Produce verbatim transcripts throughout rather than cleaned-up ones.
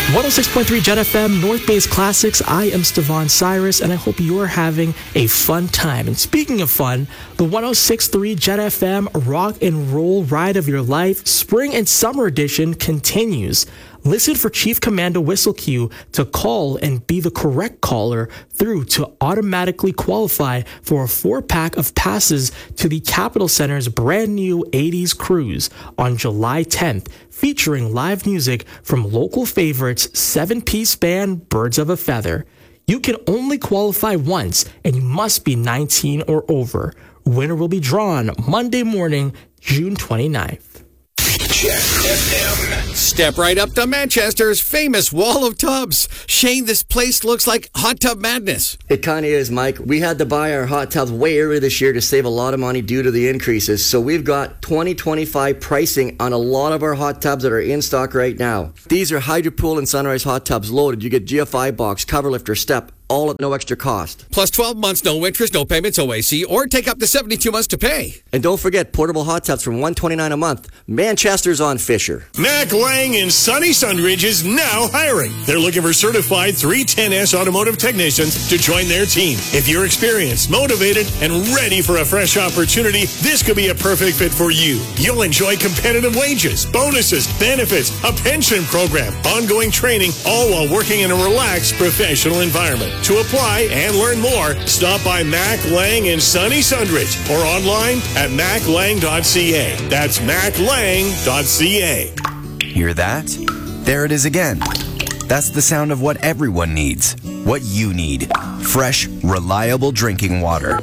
one oh six point three Jet F M, North Bay's Classics. I am Stevan Cyrus, and I hope you're having a fun time. And speaking of fun, the one oh six point three Jet F M Rock and Roll Ride of Your Life Spring and Summer Edition continues. Listen for Chief Commando Whistle Cue to call and be the correct caller through to automatically qualify for a four-pack of passes to the Capitol Center's brand new eighties cruise on July tenth, featuring live music from local favorites seven-piece band Birds of a Feather. You can only qualify once, and you must be nineteen or over. Winner will be drawn Monday morning, June twenty-ninth. Jet F M. Step right up to Manchester's famous wall of tubs. Shane, this place looks like hot tub madness. It kind of is, Mike. We had to buy our hot tubs way early this year to save a lot of money due to the increases. So we've got twenty twenty-five pricing on a lot of our hot tubs that are in stock right now. These are Hydropool and Sunrise hot tubs loaded. You get G F I box, cover lifter, step, all at no extra cost. Plus twelve months, no interest, no payments, O A C, or take up to seventy-two months to pay. And don't forget, portable hot tubs from one hundred twenty-nine dollars a month. Manchester's on Fisher. Mac Lang in sunny Sunridge is now hiring. They're looking for certified three ten S automotive technicians to join their team. If you're experienced, motivated, and ready for a fresh opportunity, this could be a perfect fit for you. You'll enjoy competitive wages, bonuses, benefits, a pension program, ongoing training, all while working in a relaxed professional environment. To apply and learn more, stop by Mac Lang in sunny Sunridge or online at mac lang dot c a. That's mac lang dot c a. Hear that? There it is again. That's the sound of what everyone needs. What you need. Fresh, reliable drinking water.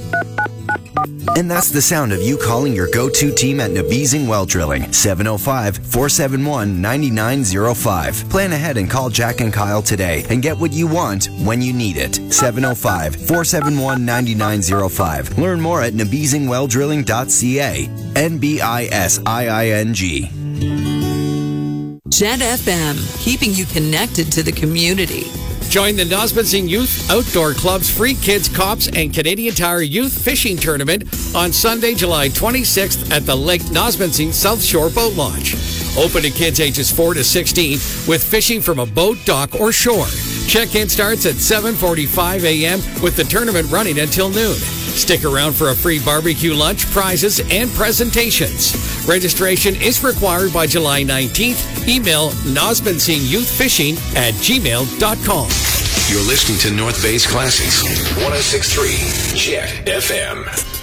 And that's the sound of you calling your go-to team at Nabizing Well Drilling. seven oh five, four seven one, nine nine oh five. Plan ahead and call Jack and Kyle today and get what you want when you need it. seven oh five, four seven one, nine nine oh five. Learn more at nabizing well drilling dot c a. N B I S I I N G. Jet F M, keeping you connected to the community. Join the Nosbonsing Youth Outdoor Club's Free Kids Cops and Canadian Tire Youth Fishing Tournament on Sunday, July twenty-sixth at the Lake Nosbonsing South Shore Boat Launch. Open to kids ages four to sixteen with fishing from a boat, dock, or shore. Check-in starts at seven forty-five a.m. with the tournament running until noon. Stick around for a free barbecue lunch, prizes, and presentations. Registration is required by July nineteenth. Email nosbonsing-youth-fishing at gmail dot com. You're listening to North Bay's Classics. one oh six point three Jet F M.